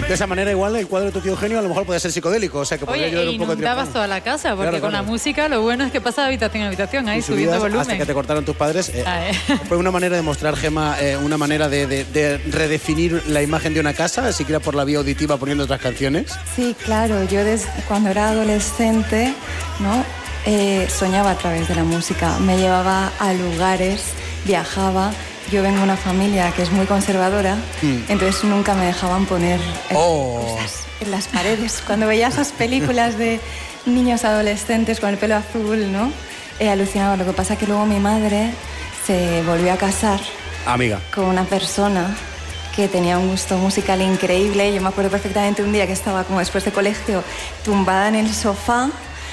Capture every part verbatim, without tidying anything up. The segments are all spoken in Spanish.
De esa manera igual el cuadro de tu tío Eugenio a lo mejor puede ser psicodélico, o sea que podría Oye, ayudar e un poco a inundabas toda la casa, porque Claro, con claro. la música lo bueno es que pasa de habitación a habitación, ahí Y subiendo subidas volumen. hasta que te cortaron tus padres. Eh, Ah, eh. Fue una manera de mostrar, Gemma, eh, una manera de, de, de redefinir la imagen de una casa, siquiera por la vía auditiva poniendo otras canciones. Sí, claro, yo desde cuando era adolescente, ¿no? Eh, soñaba a través de la música, me llevaba a lugares, viajaba. Yo vengo de una familia que es muy conservadora, mm. entonces nunca me dejaban poner eh, oh. cosas en las paredes. Cuando veía esas películas de niños adolescentes con el pelo azul, ¿no? Eh, alucinaba. Lo que pasa es que luego mi madre se volvió a casar Amiga. con una persona que tenía un gusto musical increíble. Yo me acuerdo perfectamente un día que estaba como después de colegio tumbada en el sofá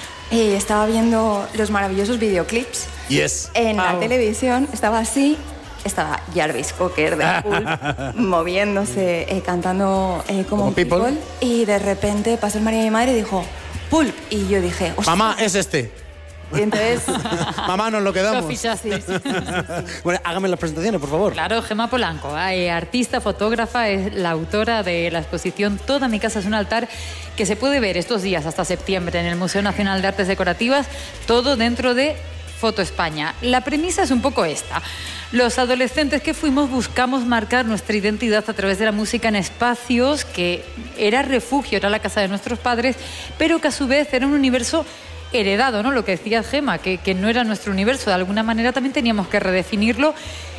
y estaba viendo los maravillosos videoclips. Yes. En wow. la televisión estaba así, estaba Jarvis Cocker de Pulp moviéndose, eh, cantando eh, como, como people. people y de repente pasó el marido de mi madre y dijo Pulp y yo dije mamá, es este. Y entonces mamá, nos lo quedamos. Lo fichaste. Sí, sí, sí, sí. Bueno, hágame las presentaciones, por favor. Claro, Gemma Polanco, eh, artista, fotógrafa, es la autora de la exposición Toda mi casa es un altar, que se puede ver estos días hasta septiembre en el Museo Nacional de Artes Decorativas, todo dentro de Foto España. La premisa es un poco esta. Los adolescentes que fuimos buscamos marcar nuestra identidad a través de la música en espacios que era refugio, era la casa de nuestros padres, pero que a su vez era un universo heredado, ¿no? Lo que decía Gemma, que, que no era nuestro universo. De alguna manera también teníamos que redefinirlo.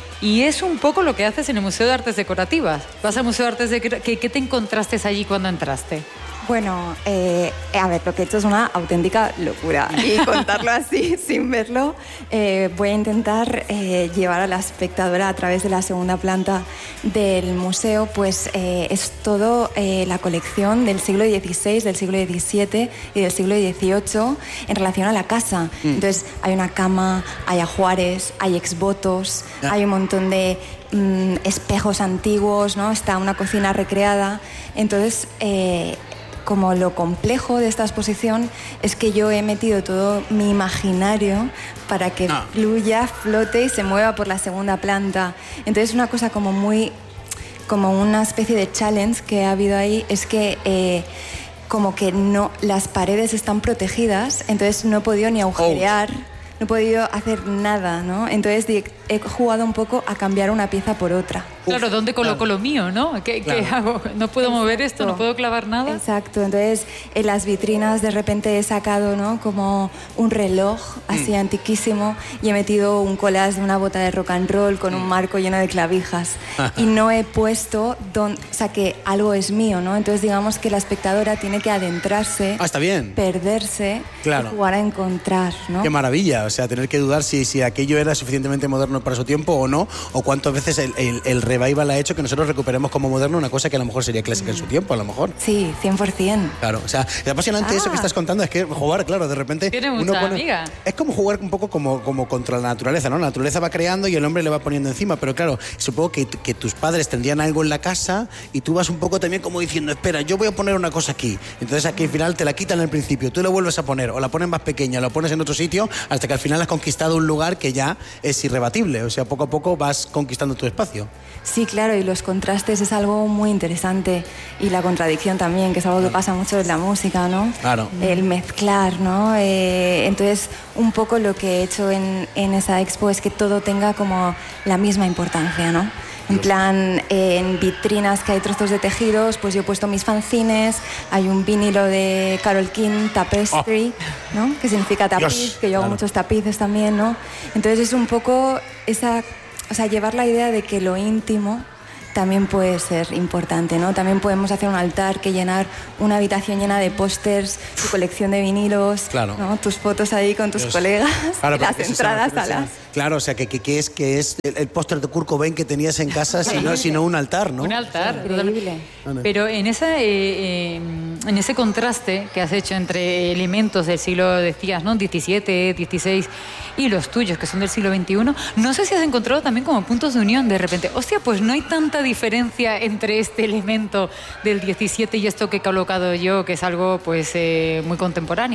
Y es un poco lo que haces en el Museo de Artes Decorativas. Vas al Museo de Artes Decorativas. ¿Qué, qué te encontraste allí cuando entraste? Bueno, eh, a ver, lo que he hecho es una auténtica locura y contarlo así, sin verlo, eh, voy a intentar eh, llevar a la espectadora a través de la segunda planta del museo, pues eh, es todo eh, la colección del siglo dieciséis, del siglo diecisiete y del siglo dieciocho en relación a la casa. Mm. Entonces, hay una cama, hay ajuares, hay exvotos, yeah. hay un montón de mm, espejos antiguos, ¿no? Está una cocina recreada. Entonces, eh, como lo complejo de esta exposición es que yo he metido todo mi imaginario para que ah. fluya, flote y se mueva por la segunda planta. Entonces una cosa como muy, como una especie de challenge que ha habido ahí es que eh, como que no, las paredes están protegidas, entonces no he podido ni agujerear, oh. no he podido hacer nada, ¿no? Entonces he jugado un poco a cambiar una pieza por otra. Claro, ¿dónde coloco claro. lo mío, no? ¿Qué, claro. ¿qué hago? ¿No puedo Exacto. mover esto? ¿No puedo clavar nada? Exacto. Entonces, en las vitrinas de repente he sacado, ¿no? Como un reloj así mm. antiquísimo y he metido un collage de una bota de rock and roll con mm. un marco lleno de clavijas. y no he puesto, don, o sea, que algo es mío, ¿no? Entonces, digamos que la espectadora tiene que adentrarse, ah, está bien. perderse claro. y jugar a encontrar, ¿no? Qué maravilla. O sea, tener que dudar si, si aquello era suficientemente moderno para su tiempo o no, o cuántas veces el, el, el revival ha hecho que nosotros recuperemos como moderno una cosa que a lo mejor sería clásica mm. en su tiempo, a lo mejor. Sí, cien por ciento. Claro, o sea, es apasionante ah. eso que estás contando, es que jugar, claro, de repente... Tiene mucha uno pone, amiga. Es como jugar un poco como, como contra la naturaleza, ¿no? La naturaleza va creando y el hombre le va poniendo encima, pero claro, supongo que, que tus padres tendrían algo en la casa y tú vas un poco también como diciendo, espera, yo voy a poner una cosa aquí. Entonces aquí al final te la quitan al principio, tú la vuelves a poner, o la pones más pequeña, o la pones en otro sitio, hasta que al final has conquistado un lugar que ya es irrebatible. O sea, poco a poco vas conquistando tu espacio. Sí, claro, y los contrastes es algo muy interesante. Y la contradicción también, que es algo que pasa mucho en la música, ¿no? Claro. El mezclar, ¿no? Eh, entonces, un poco lo que he hecho en, en esa expo es que todo tenga como la misma importancia, ¿no? En plan, eh, en vitrinas que hay trozos de tejidos, pues yo he puesto mis fanzines, hay un vinilo de Carole King, Tapestry, oh. ¿no? Que significa tapiz, Dios. que yo hago claro. muchos tapices también, ¿no? Entonces es un poco esa, o sea, llevar la idea de que lo íntimo también puede ser importante, ¿no? También podemos hacer un altar que llenar una habitación llena de pósters, tu colección de vinilos, claro. ¿no? Tus fotos ahí con tus Dios. colegas, claro, las entradas a las... Claro, o sea, que, que, que es, que es el, el póster de Kurt Cobain que tenías en casa, sino, sino un altar, ¿no? Un altar. Increíble. Pero en, esa, eh, eh, en ese contraste que has hecho entre elementos del siglo, decías, ¿no? diecisiete, dieciséis y los tuyos, que son del siglo veintiuno, no sé si has encontrado también como puntos de unión de repente. Hostia, pues no hay tanta diferencia entre este elemento del diecisiete y esto que he colocado yo, que es algo pues eh, muy contemporáneo.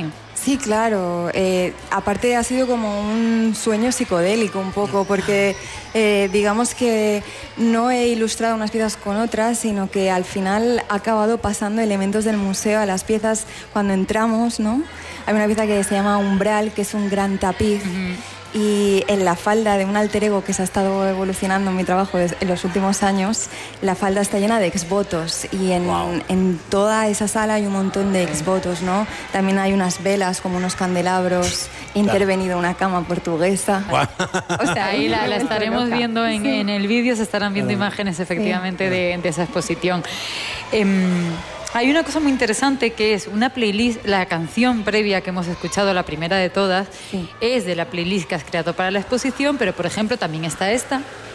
Sí, claro. Eh, aparte ha sido como un sueño psicodélico un poco, porque eh, digamos que no he ilustrado unas piezas con otras, sino que al final ha acabado pasando elementos del museo a las piezas cuando entramos, ¿no? Hay una pieza que se llama Umbral, que es un gran tapiz. Uh-huh. Y en la falda de un alter ego que se ha estado evolucionando en mi trabajo en los últimos años, la falda está llena de exvotos y en, wow. en toda esa sala hay un montón de exvotos, ¿no? También hay unas velas como unos candelabros, intervenido una cama portuguesa. Wow. O sea, ahí la, la estaremos loca. viendo en, sí. en el vídeo, se estarán viendo claro. imágenes efectivamente sí. de, de esa exposición. Eh, Hay una cosa muy interesante que es una playlist, la canción previa que hemos escuchado, la primera de todas, sí. es de la playlist que has creado para la exposición, pero por ejemplo también está esta,